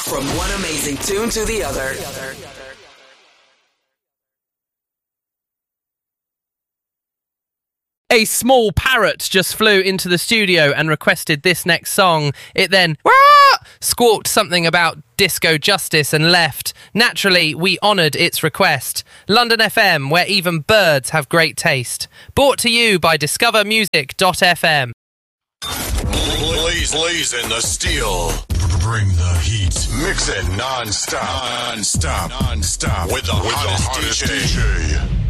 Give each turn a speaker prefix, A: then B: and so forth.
A: From one amazing tune to the other.
B: A small parrot just flew into the studio and requested this next song. It then squawked something about disco justice and left. Naturally, we honoured its request. London FM, where even birds have great taste. Brought to you by discovermusic.fm.
C: Blazing the steel. Bring the heat. Mix it non-stop. Non-stop. With the hottest DJ.